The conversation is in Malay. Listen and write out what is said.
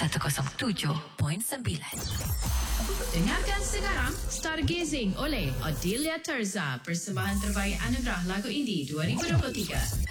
107.9. Dengarkan sekarang Stargazing oleh Odelia Terza, persembahan terbaik anugerah lagu indie 2023.